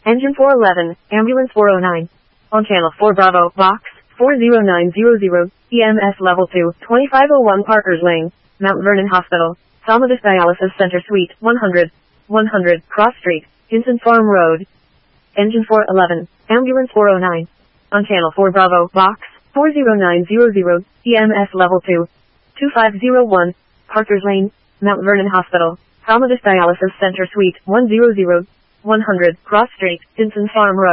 Engine 411, Ambulance 409. On Channel 4 Bravo, Box 40900, EMS Level 2, 2501 Parkers Lane, Mount Vernon Hospital, Salmadus Dialysis Center Suite 100, 100 Cross Street, Hinton Farm Road. Engine 411, Ambulance 409. On Channel 4 Bravo, Box 40900, EMS Level 2, 2501, Parkers Lane, Mount Vernon Hospital, Salmadus Dialysis Center Suite 100, 100 Cross Street, Hinton Farm Road.